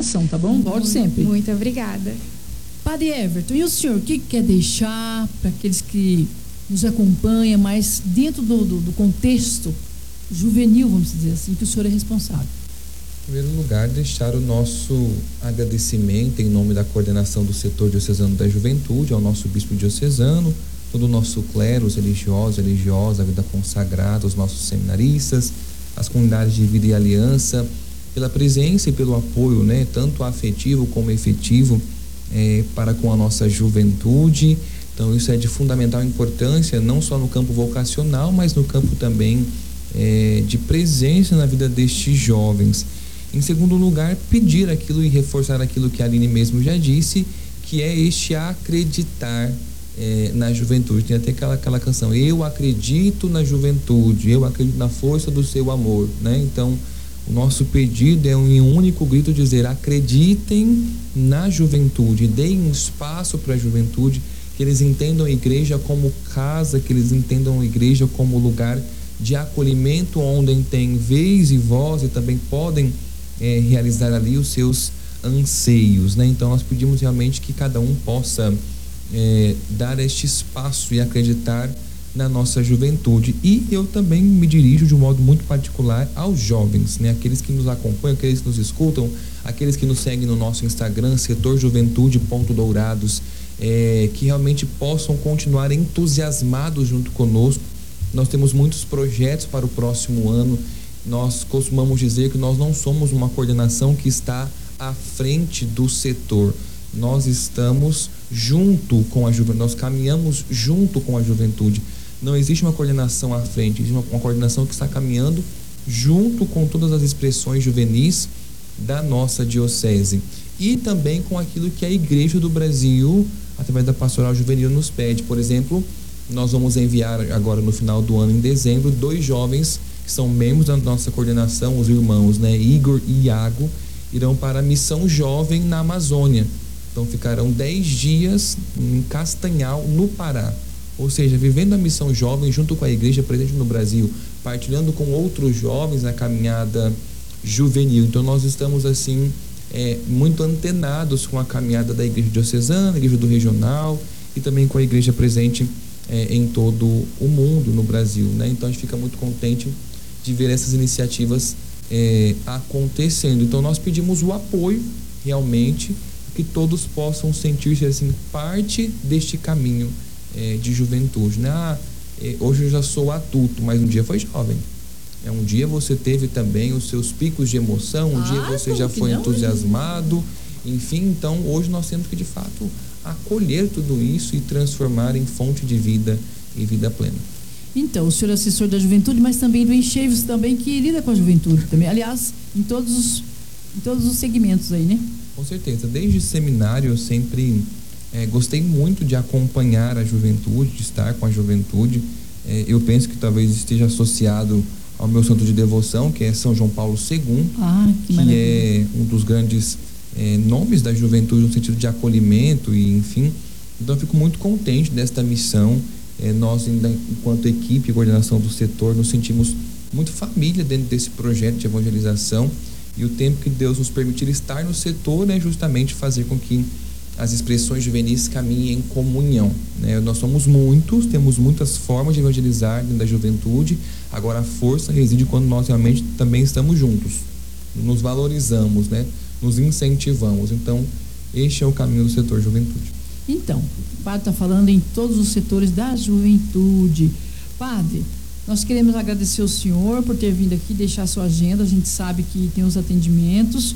coordenação, tá bom? Volte sempre. Muito obrigada. Padre Everton, e o senhor, o que quer deixar para aqueles que nos acompanham, mas dentro do contexto juvenil, vamos dizer assim, que o senhor é responsável? Em primeiro lugar, deixar o nosso agradecimento em nome da coordenação do setor diocesano da juventude, ao nosso bispo diocesano, todo o nosso clero, os religiosos, religiosas, a vida consagrada, os nossos seminaristas, as comunidades de vida e aliança, pela presença e pelo apoio, né, tanto afetivo como efetivo, para com a nossa juventude. Então isso é de fundamental importância, não só no campo vocacional, mas no campo também de presença na vida destes jovens. Em segundo lugar, pedir aquilo e reforçar aquilo que a Aline mesmo já disse, que é este acreditar na juventude. Tem até aquela canção, eu acredito na juventude, eu acredito na força do seu amor, né? Então o nosso pedido é em um único grito dizer, acreditem na juventude, deem espaço para a juventude, que eles entendam a igreja como casa, que eles entendam a igreja como lugar de acolhimento, onde tem vez e voz e também podem realizar ali os seus anseios, né? Então nós pedimos realmente que cada um possa dar este espaço e acreditar na nossa juventude. E eu também me dirijo de um modo muito particular aos jovens, né? Aqueles que nos acompanham, aqueles que nos escutam, aqueles que nos seguem no nosso Instagram, setorjuventude.dourados, que realmente possam continuar entusiasmados junto conosco. Nós temos muitos projetos para o próximo ano. Nós costumamos dizer que nós não somos uma coordenação que está à frente do setor. Nós estamos junto com a juventude, nós caminhamos junto com a juventude. Não existe uma coordenação à frente, existe uma coordenação que está caminhando junto com todas as expressões juvenis da nossa diocese. E também com aquilo que a Igreja do Brasil, através da Pastoral Juvenil, nos pede. Por exemplo, nós vamos enviar agora no final do ano, em dezembro, 2 jovens que são membros da nossa coordenação, os irmãos, né, Igor e Iago, irão para a missão jovem na Amazônia. Então ficarão 10 dias em Castanhal, no Pará. Ou seja, vivendo a missão jovem junto com a igreja presente no Brasil, partilhando com outros jovens na caminhada juvenil. Então nós estamos assim muito antenados com a caminhada da igreja diocesana, igreja do regional e também com a igreja presente em todo o mundo, no Brasil, né? Então a gente fica muito contente de ver essas iniciativas acontecendo. Então nós pedimos o apoio realmente, que todos possam sentir-se assim parte deste caminho de juventude, né? Hoje eu já sou adulto, mas um dia foi jovem. Um dia você teve também os seus picos de emoção, um dia você já foi entusiasmado, enfim. Então hoje nós temos que de fato acolher tudo isso e transformar em fonte de vida e vida plena. Então, o senhor é assessor da juventude, mas também do Encheios também, que lida com a juventude também, aliás, em todos os segmentos aí, né? Com certeza, desde seminário eu sempre gostei muito de acompanhar a juventude, de estar com a juventude. Eu penso que talvez esteja associado ao meu santo de devoção, que é São João Paulo II, que é um dos grandes nomes da juventude no sentido de acolhimento e enfim. Então eu fico muito contente desta missão. Nós, enquanto equipe e coordenação do setor, nos sentimos muito família dentro desse projeto de evangelização. E o tempo que Deus nos permitir estar no setor é justamente fazer com que as expressões juvenis caminhem em comunhão, né? Nós somos muitos, temos muitas formas de evangelizar dentro da juventude. Agora a força reside quando nós realmente também estamos juntos, nos valorizamos, né? Nos incentivamos. Então este é o caminho do setor juventude. Então, o padre está falando em todos os setores da juventude. Padre, nós queremos agradecer ao senhor por ter vindo aqui, deixar sua agenda. A gente sabe que tem os atendimentos,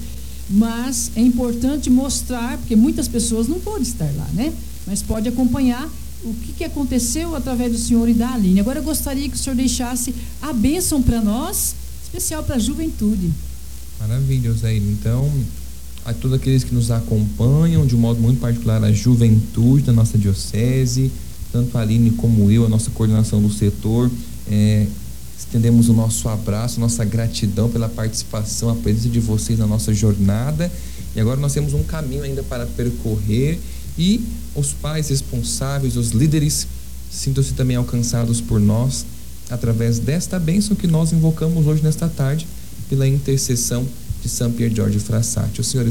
mas é importante mostrar, porque muitas pessoas não podem estar lá, né? Mas pode acompanhar o que aconteceu através do senhor e da Aline. Agora eu gostaria que o senhor deixasse a bênção para nós, especial para a juventude. Maravilha, Zaire. Então, a todos aqueles que nos acompanham, de um modo muito particular a juventude da nossa diocese, tanto a Aline como eu, a nossa coordenação do setor, estendemos o nosso abraço, nossa gratidão pela participação, a presença de vocês na nossa jornada. E agora nós temos um caminho ainda para percorrer, e os pais responsáveis, os líderes, sintam-se também alcançados por nós através desta bênção que nós invocamos hoje nesta tarde pela intercessão de São Pier Giorgio Frassati. O Senhor